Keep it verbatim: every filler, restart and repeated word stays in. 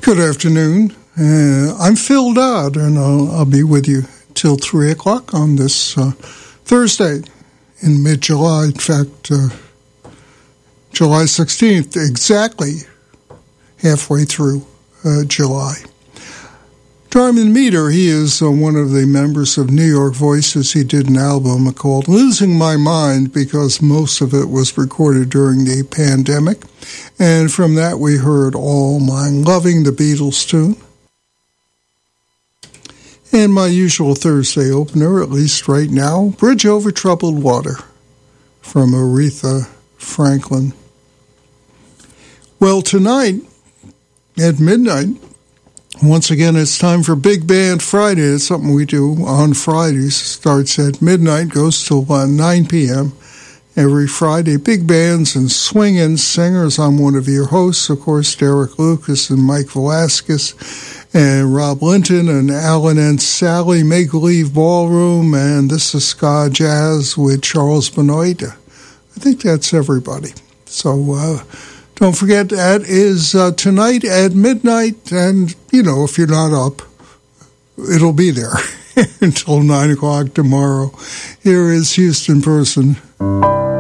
Good afternoon. Uh, I'm Phil Dodd, and I'll, I'll be with you till three o'clock on this uh, Thursday in mid-July. In fact, uh, July sixteenth, exactly halfway through uh, July. Darman Meter, he is uh, one of the members of New York Voices. He did an album called Losing My Mind because most of it was recorded during the pandemic. And from that we heard All Mine Loving, the Beatles tune. And my usual Thursday opener, at least right now, Bridge Over Troubled Water from Aretha Franklin. Well, tonight at midnight, once again, it's time for Big Band Friday. It's something we do on Fridays. It starts at midnight, goes till uh, nine p.m. every Friday. Big bands and swinging singers. I'm one of your hosts, of course, Derek Lucas and Mike Velasquez and Rob Linton and Alan and Sally, Make Believe Ballroom, and this is Ska Jazz with Charles Benoit. I think that's everybody. So, uh, don't forget, that is uh, tonight at midnight, and, you know, if you're not up, it'll be there until nine o'clock tomorrow. Here is Houston Person.